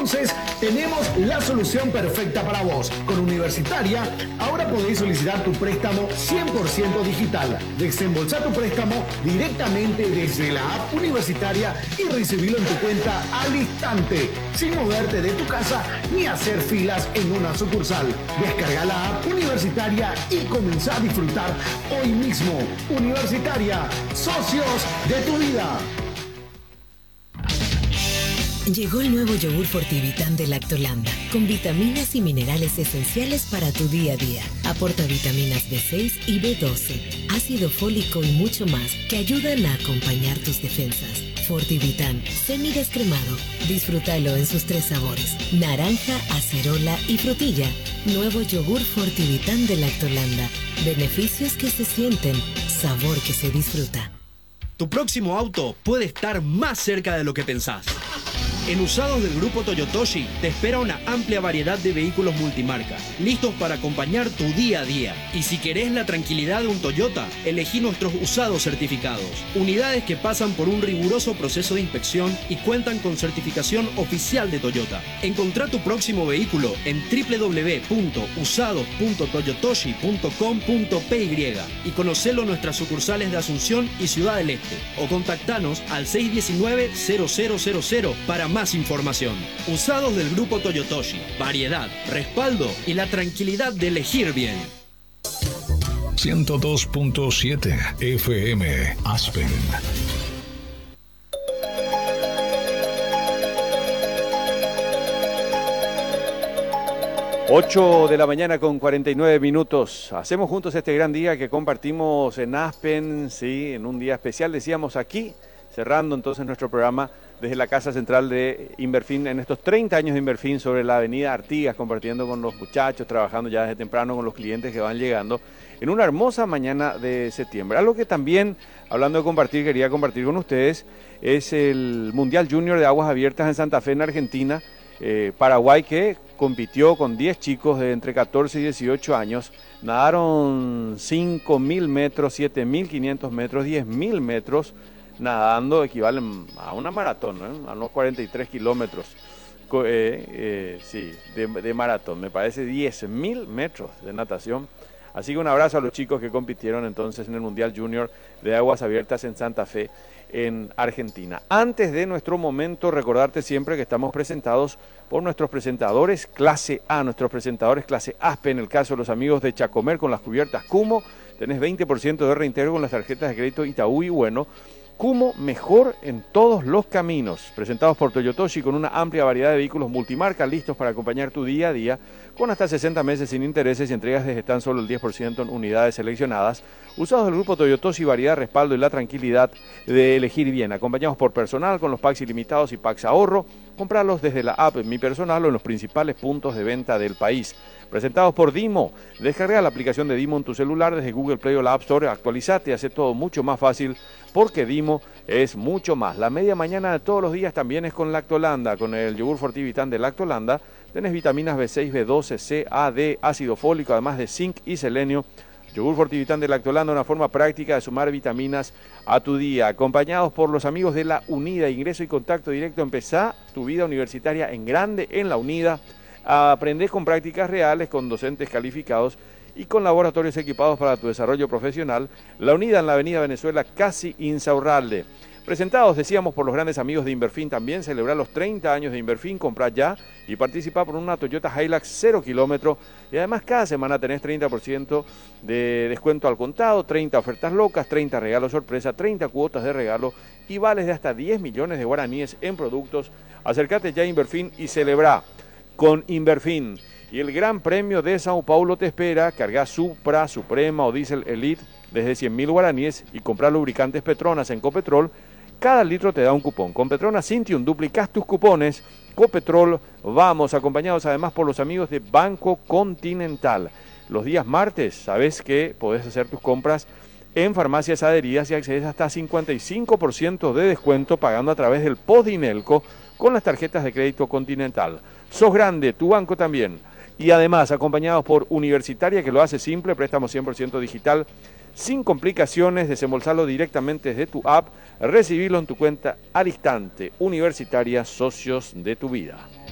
Entonces, tenemos la solución perfecta para vos. Con Universitaria, ahora podéis solicitar tu préstamo 100% digital. Desembolsá tu préstamo directamente desde la app Universitaria y recibirlo en tu cuenta al instante, sin moverte de tu casa ni hacer filas en una sucursal. Descarga la app Universitaria y comenzá a disfrutar hoy mismo. Universitaria, socios de tu vida. Llegó el nuevo yogur Fortivitán de Lactolanda, con vitaminas y minerales esenciales para tu día a día. Aporta vitaminas B6 y B12, ácido fólico y mucho más que ayudan a acompañar tus defensas. Fortivitán, semidescremado. Disfrútalo en sus 3 sabores: naranja, acerola y frutilla. Nuevo yogur Fortivitán de Lactolanda. Beneficios que se sienten, sabor que se disfruta. Tu próximo auto puede estar más cerca de lo que pensás. En Usados del Grupo Toyotoshi te espera una amplia variedad de vehículos multimarca, listos para acompañar tu día a día. Y si querés la tranquilidad de un Toyota, elegí nuestros usados certificados. Unidades que pasan por un riguroso proceso de inspección y cuentan con certificación oficial de Toyota. Encontrá tu próximo vehículo en www.usados.toyotoshi.com.py y conocelo en nuestras sucursales de Asunción y Ciudad del Este. O contactanos al 619-0000 para más información. Usados del Grupo Toyotoshi. Variedad, respaldo y la tranquilidad de elegir bien. 102.7 FM Aspen. Ocho de la mañana con 49 minutos. Hacemos juntos este gran día que compartimos en Aspen, sí, en un día especial, decíamos aquí, cerrando entonces nuestro programa desde la Casa Central de Inverfin, en estos 30 años de Inverfin, sobre la avenida Artigas, compartiendo con los muchachos, trabajando ya desde temprano con los clientes que van llegando, en una hermosa mañana de septiembre. Algo que también, hablando de compartir, quería compartir con ustedes, es el Mundial Junior de Aguas Abiertas en Santa Fe, en Argentina. Paraguay, que compitió con 10 chicos de entre 14 y 18 años, nadaron 5.000 metros, 7.500 metros, 10.000 metros, nadando equivalen a una maratón, ¿no? A unos 43 kilómetros de maratón, me parece 10.000 metros de natación. Así que un abrazo a los chicos que compitieron entonces en el Mundial Junior de Aguas Abiertas en Santa Fe, en Argentina. Antes de nuestro momento, recordarte siempre que estamos presentados por nuestros presentadores clase A, nuestros presentadores clase ASPE, en el caso de los amigos de Chacomer con las cubiertas Cumo, tenés 20% de reintegro con las tarjetas de crédito Itaú y Bueno. Cumo, mejor en todos los caminos. Presentados por Toyotoshi, con una amplia variedad de vehículos multimarca listos para acompañar tu día a día, con hasta 60 meses sin intereses y entregas desde tan solo el 10% en unidades seleccionadas. Usados del grupo Toyotoshi, variedad, respaldo y la tranquilidad de elegir bien. Acompañados por personal con los packs ilimitados y packs ahorro. Comprarlos desde la app Mi Personal o en los principales puntos de venta del país. Presentados por Dimo. Descarga la aplicación de Dimo en tu celular desde Google Play o la App Store. Actualizate y hace todo mucho más fácil, porque Dimo es mucho más. La media mañana de todos los días también es con Lactolanda, con el yogur Fortivitán de Lactolanda. Tenés vitaminas B6, B12, C, A, D, ácido fólico, además de zinc y selenio. Yogur Fortivitán de Lactolanda, una forma práctica de sumar vitaminas a tu día. Acompañados por los amigos de La Unida. Ingreso y contacto directo. Empezá tu vida universitaria en grande en La Unida. Aprendés con prácticas reales, con docentes calificados y con laboratorios equipados para tu desarrollo profesional. La Unida, en la avenida Venezuela, casi Insaurralde. Presentados, decíamos, por los grandes amigos de Inverfin también. Celebrar los 30 años de Inverfin, comprar ya y participar por una Toyota Hilux 0 kilómetro. Y además cada semana tenés 30% de descuento al contado, 30 ofertas locas, 30 regalos sorpresa, 30 cuotas de regalo y vales de hasta 10 millones de guaraníes en productos. Acércate ya a Inverfin y celebra con Inverfin. Y el Gran Premio de Sao Paulo te espera. Carga Supra, Suprema o Diesel Elite desde 100.000 guaraníes y comprar lubricantes Petronas en Copetrol. Cada litro te da un cupón. Con Petronas Cintium duplicás tus cupones. Copetrol, vamos, acompañados además por los amigos de Banco Continental. Los días martes, sabes que podés hacer tus compras en farmacias adheridas y accedes hasta 55% de descuento pagando a través del Podinelco con las tarjetas de crédito Continental. Sos grande, tu banco también. Y además, acompañados por Universitaria, que lo hace simple, préstamo 100% digital, sin complicaciones, desembolsarlo directamente desde tu app, recibirlo en tu cuenta al instante. Universitaria, socios de tu vida.